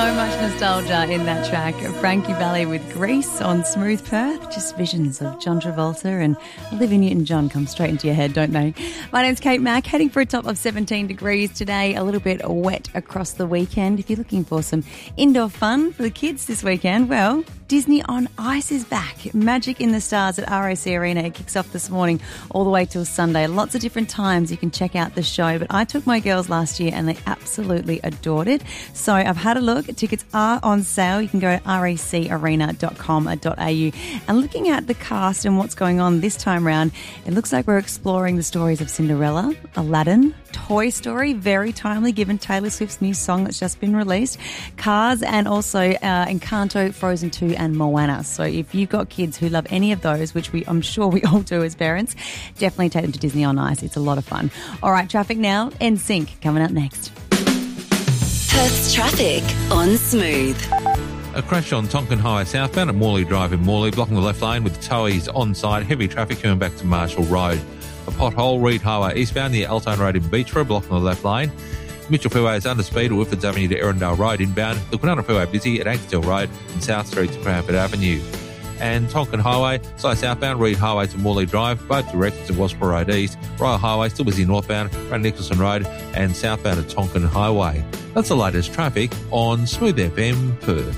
So much nostalgia in that track. Frankie Valli with Grease on Smooth Perth. Just visions of John Travolta and Olivia Newton-John come straight into your head, don't they? My name's Kate Mack, heading for a top of 17 degrees today. A little bit wet across the weekend. If you're looking for some indoor fun for the kids this weekend, well, Disney on Ice is back. Magic in the Stars at RAC Arena. It kicks off this morning all the way till Sunday. Lots of different times you can check out the show, but I took my girls last year and they absolutely adored it. So I've had a look. Tickets are on sale. You can go to racarena.com.au. And looking at the cast and what's going on this time round, it looks like we're exploring the stories of Cinderella, Aladdin, Toy Story, very timely given Taylor Swift's new song that's just been released, Cars, and also Encanto, Frozen 2 and Moana. So if you've got kids who love any of those, which I'm sure we all do as parents, definitely take them to Disney on Ice. It's a lot of fun. All right, traffic now. NSYNC coming up next. Perth's traffic on Smooth. A crash on Tonkin Highway southbound at Morley Drive in Morley, blocking the left lane with towies on site. Heavy traffic coming back to Marshall Road. A pothole, Reed Highway eastbound near Altone Road in Beechborough, blocking the left lane. Mitchell Freeway is under speed at Whiffords Avenue to Erindale Road inbound. The Quinana Freeway busy at Ankersdale Road and South Street to Cranford Avenue. And Tonkin Highway, southbound Reed Highway to Morley Drive, both directions to Waspara Road East. Royal Highway still busy northbound around Nicholson Road and southbound at Tonkin Highway. That's the latest traffic on Smooth FM Perth.